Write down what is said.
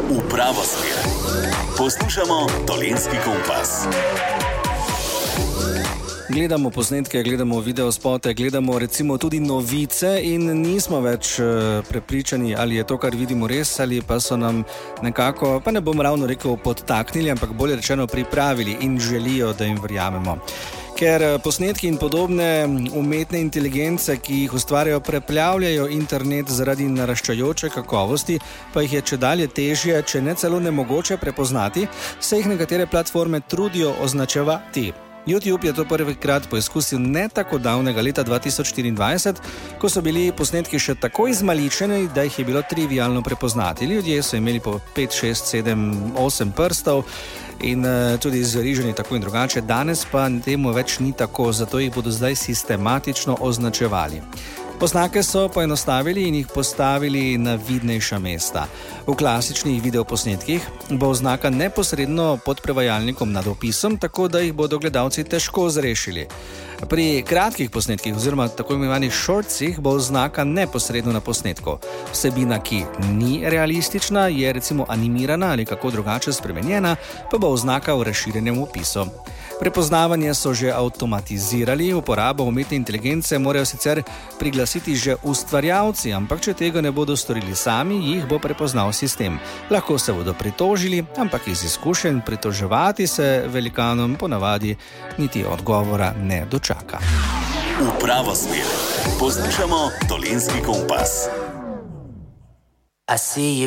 v pravo smer. Poslušamo Dolenjski kompas. Gledamo posnetke, gledamo videospote, gledamo recimo tudi novice in nismo več prepričani, ali je to, kar vidimo, res, ali pa so nam nekako, pa ne bom ravno rekel podtaknili, ampak bolje rečeno pripravili in želijo, da jim verjamemo. Ker posnetki in podobne umetne inteligence, ki jih ustvarjajo, preplavljajo internet zaradi naraščajoče kakovosti, pa jih je čedalje težje, če ne celo nemogoče prepoznati, se jih nekatere platforme trudijo označevati. YouTube je to prvikrat poizkusil ne tako davnega leta 2024, ko so bili posnetki še tako izmaličeni, da jih je bilo trivialno prepoznati. Ljudje so imeli po 5, 6, 7, 8 prstov in tudi zveriženi tako in drugače. Danes pa temu več ni tako, zato jih bodo zdaj sistematično označevali. Oznake so poenostavili in jih postavili na vidnejša mesta. V klasičnih videoposnetkih bo oznaka neposredno pod prevajalnikom nad opisom, tako da jih bodo gledalci težko zrešili. Pri kratkih posnetkih oziroma tako imenovanih shortsih bo oznaka neposredno na posnetku. Vsebina, ki ni realistična, je recimo animirana ali kako drugače spremenjena, pa bo oznaka v razširjenem opisu. Prepoznavanje so že avtomatizirali, uporabo umetne inteligence morajo sicer priglasiti že ustvarjalci, ampak če tega ne bodo storili sami, jih bo prepoznal sistem. Lahko se bodo pritožili, ampak iz izkušenj pritoževati se velikanom ponavadi niti odgovora ne dočaka. V pravo smer. Poslušamo Dolenjski kompas. I see you